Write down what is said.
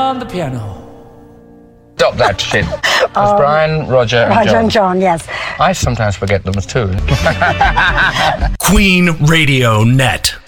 on the piano. Stop that shit. It was Brian, Roger, and John, yes. I sometimes forget them too. Queen Radio Net.